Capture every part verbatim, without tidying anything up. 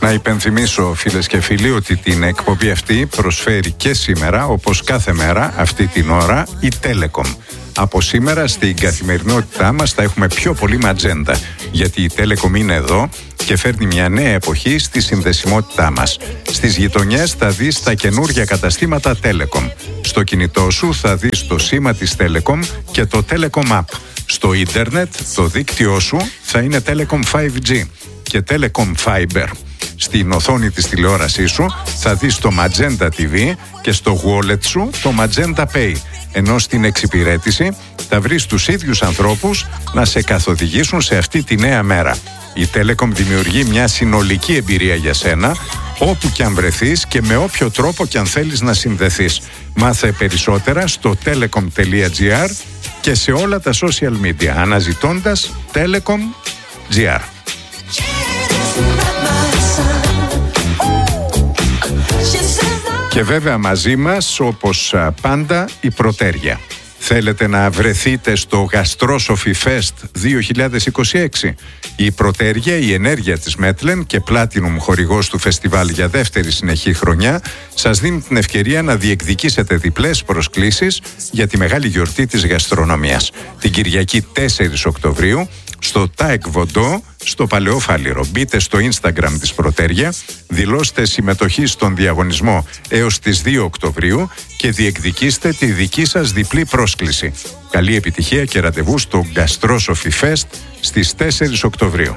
Να υπενθυμίσω, φίλες και φίλοι, ότι την εκπομπή αυτή προσφέρει και σήμερα, όπως κάθε μέρα αυτή την ώρα, η Telecom. Από σήμερα στην καθημερινότητά μας θα έχουμε πιο πολύ ματζέντα, γιατί η Telecom είναι εδώ και φέρνει μια νέα εποχή στη συνδεσιμότητά μας. Στις γειτονιές θα δεις τα καινούργια καταστήματα Telecom. Στο κινητό σου θα δεις το σήμα της Telecom και το Telecom App. Στο ίντερνετ το δίκτυό σου θα είναι Telecom φάιβ τζι και Telecom Fiber. Στην οθόνη της τηλεόρασής σου θα δεις το Magenta τι βι και στο wallet σου το Magenta Pay. Ενώ στην εξυπηρέτηση θα βρεις τους ίδιους ανθρώπους να σε καθοδηγήσουν σε αυτή τη νέα μέρα. Η Telecom δημιουργεί μια συνολική εμπειρία για σένα, όπου και αν βρεθείς και με όποιο τρόπο και αν θέλεις να συνδεθείς. Μάθε περισσότερα στο telecom τελεία gr και σε όλα τα social media αναζητώντας Telecom τζι αρ. Και βέβαια μαζί μας, όπως πάντα, η Προτέρια. Θέλετε να βρεθείτε στο Γαστρόσοφι Fest δύο χιλιάδες είκοσι έξι? Η Προτέρια, η ενέργεια της Μέτλεν και Platinum χορηγός του φεστιβάλ για δεύτερη συνεχή χρονιά, σας δίνει την ευκαιρία να διεκδικήσετε διπλές προσκλήσεις για τη μεγάλη γιορτή της γαστρονομίας. Την Κυριακή τέσσερις Οκτωβρίου στο Τάικ Βοντό, στο Παλαιό Φάληρο. Μπείτε στο Instagram της Προτέρια, δηλώστε συμμετοχή στον διαγωνισμό έως τις δύο Οκτωβρίου και διεκδικήστε τη δική σας διπλή πρόσκληση. Καλή επιτυχία και ραντεβού στο Γαστρόσοφι Fest στις τέσσερις Οκτωβρίου.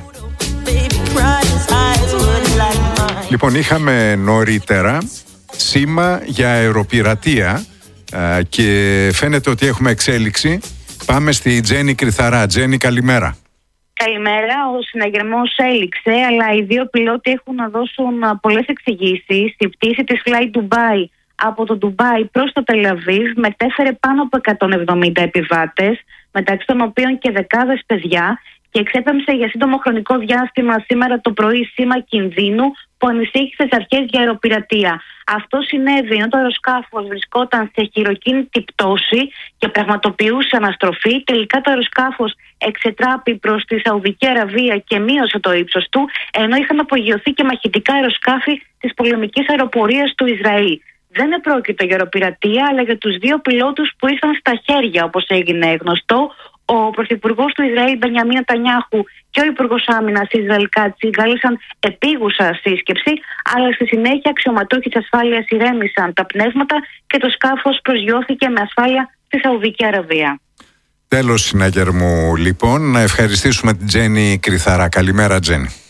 Λοιπόν, είχαμε νωρίτερα σήμα για αεροπειρατεία και φαίνεται ότι έχουμε εξέλιξη. Πάμε στη Τζέννη Κρυθαρά. Τζέννη, καλημέρα. Καλημέρα. Ο συναγερμός έληξε, αλλά οι δύο πιλότοι έχουν να δώσουν πολλές εξηγήσεις. Η πτήση της Fly Dubai από το Ντουμπάι προς το Τελαβίβ μετέφερε πάνω από εκατόν εβδομήντα επιβάτες, μεταξύ των οποίων και δεκάδες παιδιά, και εξέπεμψε για σύντομο χρονικό διάστημα σήμερα το πρωί σήμα κινδύνου που ανησύχησε στις αρχές για αεροπειρατεία. Αυτό συνέβη ενώ το αεροσκάφος βρισκόταν σε χειροκίνητη πτώση και πραγματοποιούσε αναστροφή. Τελικά το αεροσκάφος εξετράπη προς τη Σαουδική Αραβία και μείωσε το ύψος του, ενώ είχαν απογειωθεί και μαχητικά αεροσκάφη της πολεμικής αεροπορίας του Ισραήλ. Δεν επρόκειτο για αεροπειρατεία, αλλά για τους δύο πιλότους που ήρθαν στα χέρια, όπως έγινε γνωστό. Ο Πρωθυπουργός του Ισραήλ, Μπενιαμίν Νετανιάχου, και ο Υπουργός Άμυνας Ισραήλ Κάτς συγκάλεσαν επίγουσα σύσκεψη, αλλά στη συνέχεια αξιωματούχοι της ασφάλειας ηρέμησαν τα πνεύματα και το σκάφος προσγειώθηκε με ασφάλεια στη Σαουδική Αραβία. Τέλος συναγερμού, λοιπόν. Να ευχαριστήσουμε την Τζέννη Κρυθαρά. Καλημέρα, Τζέννη.